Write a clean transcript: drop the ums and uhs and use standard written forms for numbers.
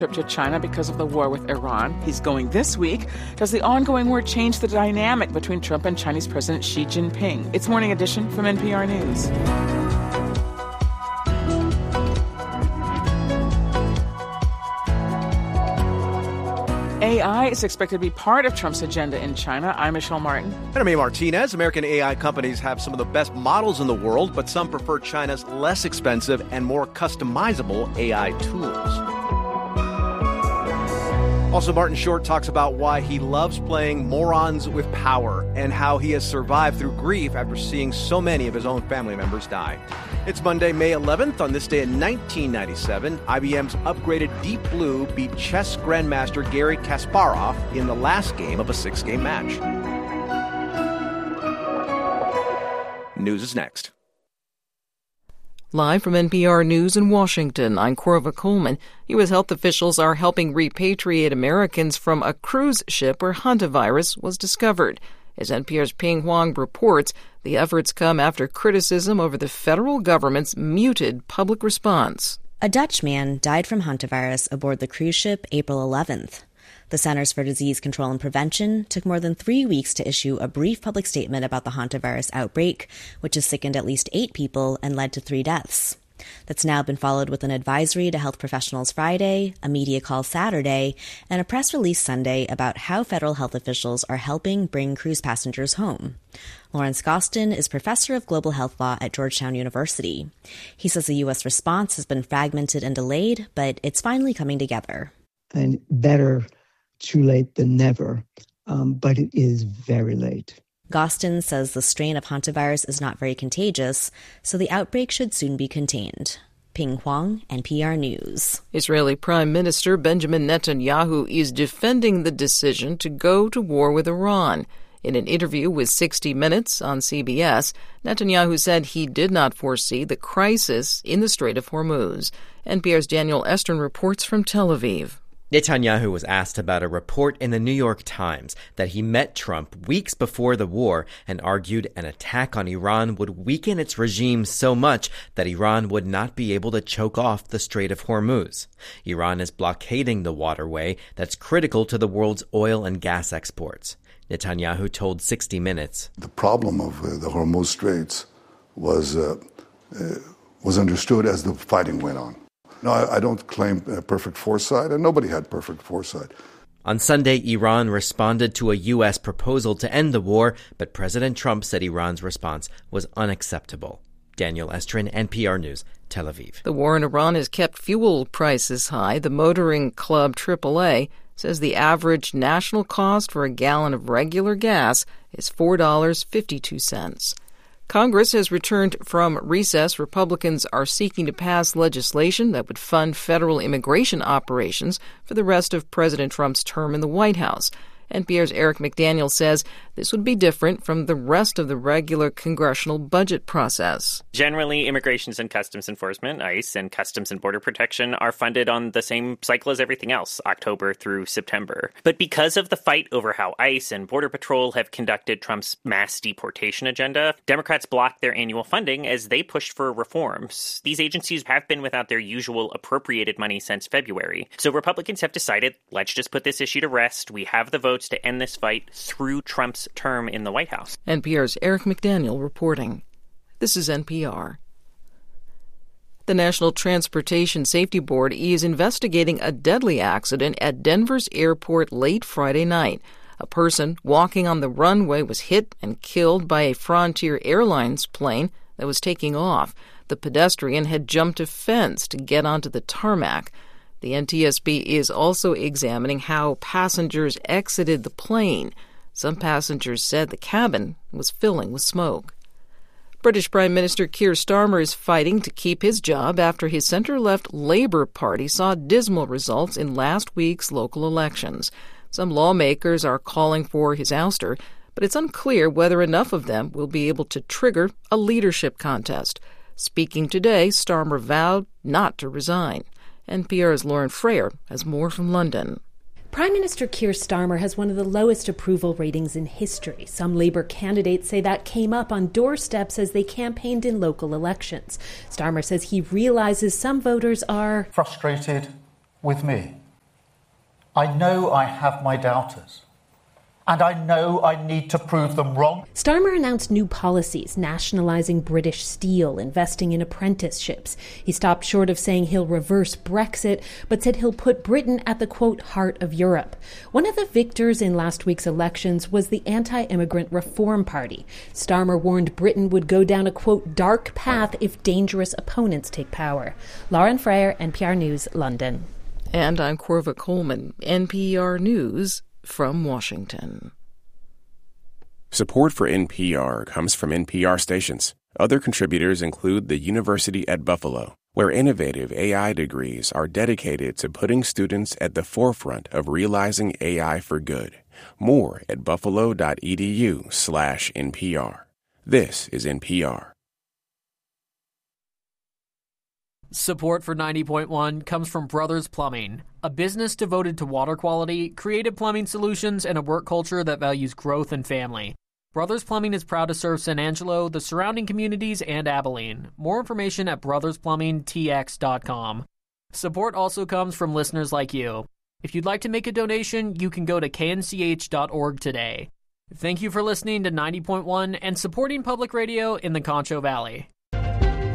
trip to China because of the war with Iran. He's going this week. Does the ongoing war change the dynamic between Trump and Chinese President Xi Jinping? It's Morning Edition from NPR News. AI is expected to be part of Trump's agenda in China. I'm Michelle Martin. And I'm A. Martinez. American AI companies have some of the best models in the world, but some prefer China's less expensive and more customizable AI tools. Also, Martin Short talks about why he loves playing morons with power and how he has survived through grief after seeing so many of his own family members die. It's Monday, May 11th. On this day in 1997, IBM's upgraded Deep Blue beat chess grandmaster Garry Kasparov in the last game of a 6-game match. News is next. Live from NPR News in Washington, I'm Corva Coleman. U.S. health officials are helping repatriate Americans from a cruise ship where hantavirus was discovered. As NPR's Ping Huang reports, the efforts come after criticism over the federal government's muted public response. A Dutch man died from hantavirus aboard the cruise ship April 11th. The Centers for Disease Control and Prevention took more than 3 weeks to issue a brief public statement about the hantavirus outbreak, which has sickened at least 8 people and led to 3 deaths. That's now been followed with an advisory to health professionals Friday, a media call Saturday, and a press release Sunday about how federal health officials are helping bring cruise passengers home. Lawrence Gostin is professor of global health law at Georgetown University. He says the U.S. response has been fragmented and delayed, but it's finally coming together. And better too late than never, but it is very late. Gostin says the strain of hantavirus is not very contagious, so the outbreak should soon be contained. Ping Huang, NPR News. Israeli Prime Minister Benjamin Netanyahu is defending the decision to go to war with Iran. In an interview with 60 Minutes on CBS, Netanyahu said he did not foresee the crisis in the Strait of Hormuz. NPR's Daniel Estern reports from Tel Aviv. Netanyahu was asked about a report in the New York Times that he met Trump weeks before the war and argued an attack on Iran would weaken its regime so much that Iran would not be able to choke off the Strait of Hormuz. Iran is blockading the waterway that's critical to the world's oil and gas exports. Netanyahu told 60 Minutes. The problem of the Hormuz Straits was understood as the fighting went on. No, I don't claim perfect foresight, and nobody had perfect foresight. On Sunday, Iran responded to a U.S. proposal to end the war, but President Trump said Iran's response was unacceptable. Daniel Estrin, NPR News, Tel Aviv. The war in Iran has kept fuel prices high. The motoring club AAA says the average national cost for a gallon of regular gas is $4.52. Congress has returned from recess. Republicans are seeking to pass legislation that would fund federal immigration operations for the rest of President Trump's term in the White House. NPR's Eric McDaniel says this would be different from the rest of the regular congressional budget process. Generally, Immigrations and Customs Enforcement, ICE, and Customs and Border Protection are funded on the same cycle as everything else, October through September. But because of the fight over how ICE and Border Patrol have conducted Trump's mass deportation agenda, Democrats blocked their annual funding as they pushed for reforms. These agencies have been without their usual appropriated money since February. So Republicans have decided, let's just put this issue to rest. We have the votes to end this fight through Trump's term in the White House. NPR's Eric McDaniel reporting. This is NPR. The National Transportation Safety Board is investigating a deadly accident at Denver's airport late Friday night. A person walking on the runway was hit and killed by a Frontier Airlines plane that was taking off. The pedestrian had jumped a fence to get onto the tarmac. The NTSB is also examining how passengers exited the plane. Some passengers said the cabin was filling with smoke. British Prime Minister Keir Starmer is fighting to keep his job after his centre-left Labour Party saw dismal results in last week's local elections. Some lawmakers are calling for his ouster, but it's unclear whether enough of them will be able to trigger a leadership contest. Speaking today, Starmer vowed not to resign. NPR's Lauren Frayer has more from London. Prime Minister Keir Starmer has one of the lowest approval ratings in history. Some Labour candidates say that came up on doorsteps as they campaigned in local elections. Starmer says he realizes some voters are frustrated with me. I know I have my doubters. And I know I need to prove them wrong. Starmer announced new policies, nationalising British steel, investing in apprenticeships. He stopped short of saying he'll reverse Brexit, but said he'll put Britain at the, quote, heart of Europe. One of the victors in last week's elections was the Anti-Immigrant Reform Party. Starmer warned Britain would go down a, quote, dark path if dangerous opponents take power. Lauren Freyer, NPR News, London. And I'm Corva Coleman, NPR News from Washington. Support for NPR comes from NPR stations. Other contributors include the University at Buffalo, where innovative AI degrees are dedicated to putting students at the forefront of realizing AI for good. More at buffalo.edu/NPR. This is NPR. Support for 90.1 comes from Brothers Plumbing, a business devoted to water quality, creative plumbing solutions, and a work culture that values growth and family. Brothers Plumbing is proud to serve San Angelo, the surrounding communities, and Abilene. More information at brothersplumbingtx.com. Support also comes from listeners like you. If you'd like to make a donation, you can go to knch.org today. Thank you for listening to 90.1 and supporting public radio in the Concho Valley.